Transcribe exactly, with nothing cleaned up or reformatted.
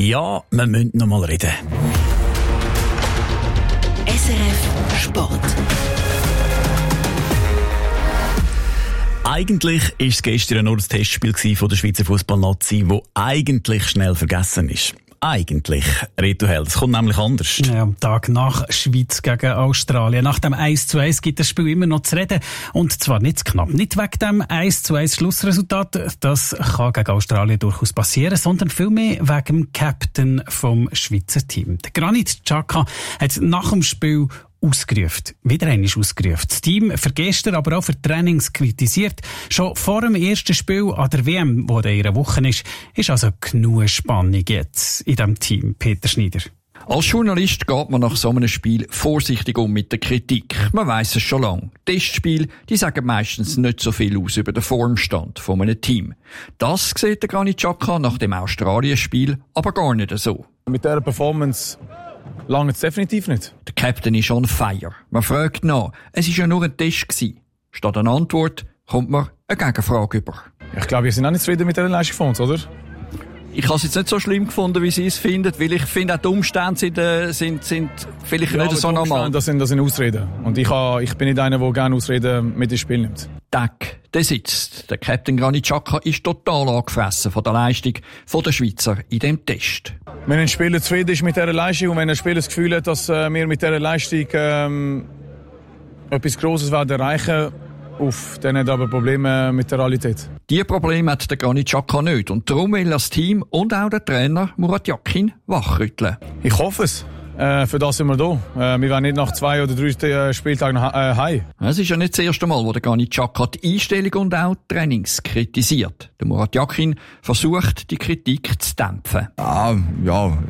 Ja, wir müssen noch mal reden. S R F Sport. Eigentlich war es gestern nur das Testspiel von der Schweizer Fußballnazi, das eigentlich schnell vergessen ist. Eigentlich, Reto Held. Es kommt nämlich anders. Ja, am Tag nach Schweiz gegen Australien. Nach dem eins zu eins gibt das Spiel immer noch zu reden. Und zwar nicht zu knapp. Nicht wegen dem eins zu eins Schlussresultat. Das kann gegen Australien durchaus passieren, sondern vielmehr wegen dem Captain vom Schweizer Team. Der Granit Xhaka hat nach dem Spiel ausgerufen. Wieder einmal ausgerufen. Das Team für gestern, aber auch für Trainings kritisiert. Schon vor dem ersten Spiel an der W M, wo in einer Woche ist, ist also genug Spannung jetzt in diesem Team. Peter Schneider. Als Journalist geht man nach so einem Spiel vorsichtig um mit der Kritik. Man weiss es schon lange. Testspiele, die sagen meistens nicht so viel aus über den Formstand von einem Team. Das sieht der Granit Xhaka nach dem Australien-Spiel aber gar nicht so. Mit dieser Performance lange es definitiv nicht. Der Captain ist on fire. Man fragt nach. Es war ja nur ein Test gewesen. Statt einer Antwort kommt man eine Gegenfrage über. Ich glaube, wir sind auch nicht zufrieden mit dieser Leistung von uns, oder? Ich habe es jetzt nicht so schlimm gefunden, wie Sie es finden, weil ich finde, auch die Umstände sind, äh, sind, sind vielleicht ja, nicht so normal. Das sind, das sind Ausreden. Und ich, habe, ich bin nicht einer, der gerne Ausreden mit ins Spiel nimmt. Tag, der sitzt. Der Captain Granit Xhaka ist total angefressen von der Leistung der Schweizer in diesem Test. Wenn ein Spieler zufrieden ist mit dieser Leistung und wenn ein Spieler das Gefühl hat, dass äh, wir mit dieser Leistung ähm, etwas Grosses werden erreichen, uff, dann hat er aber Probleme mit der Realität. Diese Probleme hat der Granit Xhaka nicht und darum will das Team und auch der Trainer Murat Yakin wachrütteln. Ich hoffe es. Äh, für das sind wir da. Äh, wir werden nicht nach zwei oder drei Spieltagen äh, heim. Es ist ja nicht das erste Mal, wo der Granit Xhaka die Einstellung und auch die Trainings kritisiert. Der Murat Yakin versucht, die Kritik zu dämpfen. Ah, ja,